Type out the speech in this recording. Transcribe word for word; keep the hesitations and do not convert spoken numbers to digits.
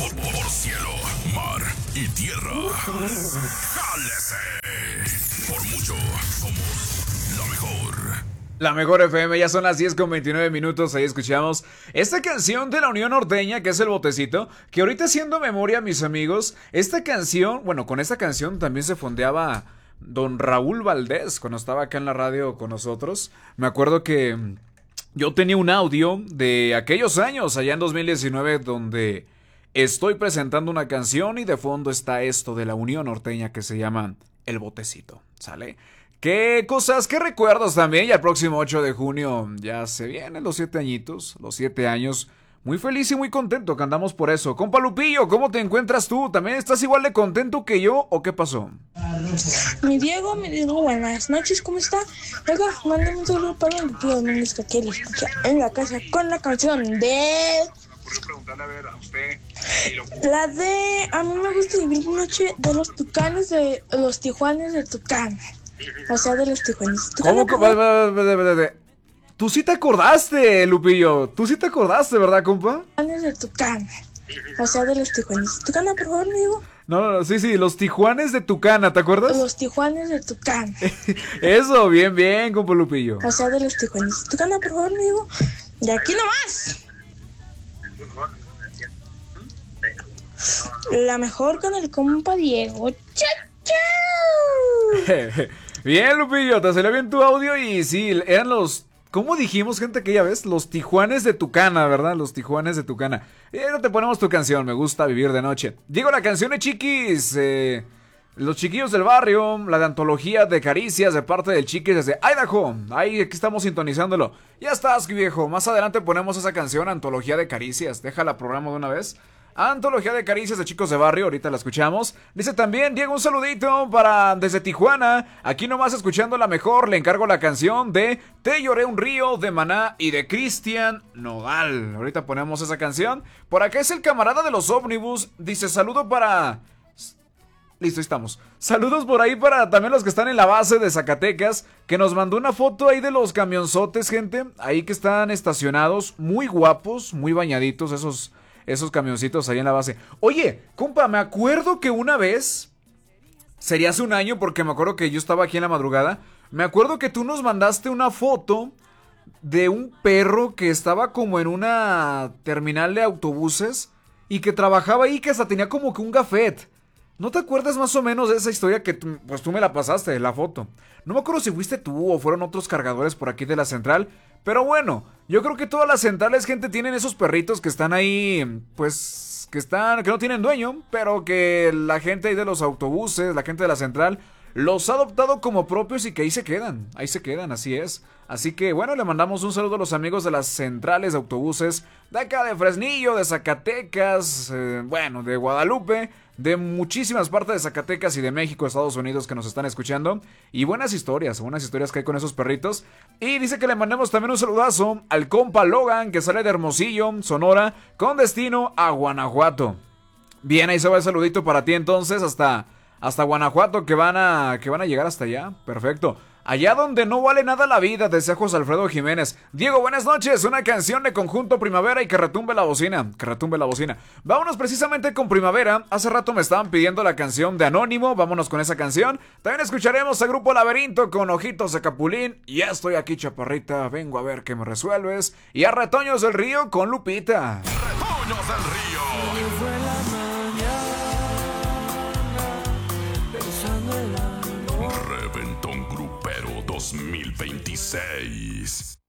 por cielo, mar y tierra. ¡Jálese! Por mucho somos la mejor. La mejor F M, ya son las diez con veintinueve minutos. Ahí escuchamos esta canción de la Unión Norteña, que es El Botecito. Que ahorita, haciendo memoria, mis amigos, esta canción, bueno, con esta canción también se fondeaba don Raúl Valdés cuando estaba acá en la radio con nosotros. Me acuerdo que yo tenía un audio de aquellos años, allá en dos mil diecinueve, donde estoy presentando una canción y de fondo está esto de la Unión Norteña que se llama El Botecito, ¿sale? ¿Qué cosas, qué recuerdos también? Ya el próximo ocho de junio ya se vienen los siete añitos, los siete años. Muy feliz y muy contento que andamos por eso. Compa Lupillo, ¿cómo te encuentras tú? ¿También estás igual de contento que yo o qué pasó? Mi Diego, mi Diego, buenas noches, ¿cómo está? Oiga, mándame un saludo para el Lupillo Domínguez que aquí lo escucha en la casa con la canción de... La de... A mí me gusta vivir una noche de los tucanes, de los tijuanes de Tucán. O sea, de los tijuanes de Tucán. ¿Cómo? que- Tú sí te acordaste, Lupillo. Tú sí te acordaste, ¿verdad, compa? Tijuanes de Tucán. O sea, de los tijuanes de Tucán, por favor, amigo. No, no, no, sí, sí, los Tijuanes de Tucana, ¿te acuerdas? Los tijuanes de Tucán. Eso, bien, bien, compa Lupillo. O sea, de los tijuanes de Tucán, por favor, amigo. De aquí nomás. La mejor con el compa Diego. ¡Chao, chao! Bien, Lupillo, te salió bien tu audio y sí, eran los... ¿Cómo dijimos, gente, aquella vez? Los Tijuanes de Tucana, ¿verdad? Los Tijuanes de Tucana. Y ahora te ponemos tu canción, Me Gusta Vivir de Noche. Digo, la canción de Chiquis, eh, los chiquillos del barrio, la de antología de caricias de parte del Chiquis desde Idaho. Ahí aquí estamos sintonizándolo. Ya estás, viejo. Más adelante ponemos esa canción, Antología de Caricias. Déjala programa de una vez. Antología de caricias de chicos de barrio, ahorita la escuchamos. Dice también, Diego, un saludito para desde Tijuana. Aquí nomás escuchando la mejor, le encargo la canción de Te lloré un río de Maná y de Cristian Nodal. Ahorita ponemos esa canción. Por acá es el camarada de los ómnibus. Dice, saludo para... Listo, ahí estamos. Saludos por ahí para también los que están en la base de Zacatecas, que nos mandó una foto ahí de los camionzotes, gente. Ahí que están estacionados, muy guapos, muy bañaditos esos... Esos camioncitos ahí en la base. Oye, compa, me acuerdo que una vez, sería hace un año porque me acuerdo que yo estaba aquí en la madrugada. Me acuerdo que tú nos mandaste una foto de un perro que estaba como en una terminal de autobuses y que trabajaba ahí, que hasta tenía como que un gafet. ¿No te acuerdas más o menos de esa historia que tú, pues tú me la pasaste, la foto? No me acuerdo si fuiste tú o fueron otros cargadores por aquí de la central. Pero bueno, yo creo que todas las centrales, gente, tienen esos perritos que están ahí, pues, que están, que no tienen dueño, pero que la gente ahí de los autobuses, la gente de la central, los ha adoptado como propios y que ahí se quedan, ahí se quedan, así es. Así que bueno, le mandamos un saludo a los amigos de las centrales de autobuses, de acá de Fresnillo, de Zacatecas, eh, bueno, de Guadalupe, de muchísimas partes de Zacatecas y de México, Estados Unidos, que nos están escuchando. Y buenas historias, buenas historias que hay con esos perritos. Y dice que le mandemos también un saludazo al compa Logan, que sale de Hermosillo, Sonora, con destino a Guanajuato. Bien, ahí se va el saludito para ti entonces, hasta, hasta Guanajuato, que van a, que van a llegar hasta allá. Perfecto. Allá donde no vale nada la vida, desea José Alfredo Jiménez. Diego, buenas noches. Una canción de Conjunto Primavera y que retumbe la bocina. Que retumbe la bocina. Vámonos precisamente con Primavera. Hace rato me estaban pidiendo la canción de Anónimo. Vámonos con esa canción. También escucharemos a Grupo Laberinto con Ojitos de Capulín. Y ya estoy aquí, chaparrita. Vengo a ver qué me resuelves. Y a Retoños del Río con Lupita. Retoños del Río. Reventón Grupero dos mil veintiséis.